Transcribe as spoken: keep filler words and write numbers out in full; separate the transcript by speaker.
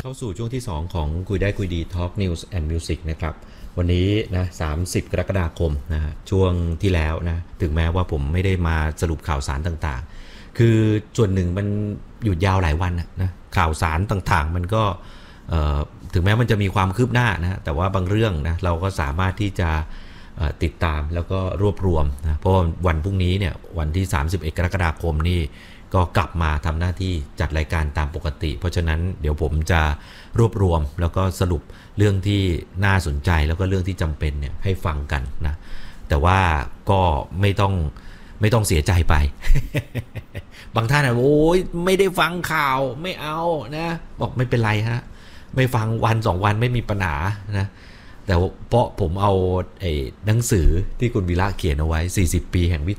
Speaker 1: เข้าสู่ช่วงที่สองของคุยได้คุยดี Talk News and Music นะครับวันนี้นะสามสิบกรกฎาคมนะฮะช่วงที่แล้วนะถึงแม้ว่าผมไม่ได้มาสรุปข่าวสารต่างๆคือส่วนหนึ่งมันหยุดยาวหลายวันนะข่าวสารต่างๆมันก็ถึงแม้มันจะมีความคืบหน้านะแต่ว่าบางเรื่องนะเราก็สามารถที่จะติดตามแล้วก็รวบรวมนะเพราะวันพรุ่งนี้เนี่ยวันที่สามสิบเอ็ดกรกฎาคมนี่ก็กลับมาทำหน้าที่จัดรายการตามปกติเพราะฉะนั้นเดี๋ยวผมจะรวบรวมแล้วก็สรุปเรื่องที่น่าสนใจแล้วก็เรื่องที่จำเป็นเนี่ยให้ฟังกันนะแต่ว่าก็ไม่ต้องไม่ต้องเสียใจไป บางท่านอ่ะโอ้ยไม่ได้ฟังข่าวไม่เอานะบอกไม่เป็นไรฮะไม่ฟังวันสองวันไม่มีปัญหานะแต่เพราะผมเอาไอ้หนังสือที่คุณวีระเขียนเอาไว้สี่สิบปีแห่งวิ